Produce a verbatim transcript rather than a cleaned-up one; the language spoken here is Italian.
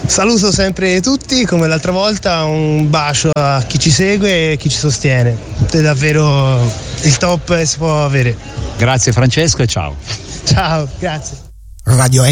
Saluto sempre tutti, come l'altra volta, un bacio a chi ci segue e chi ci sostiene. È davvero il top che si può avere. Grazie Francesco e ciao. Ciao, grazie. Radio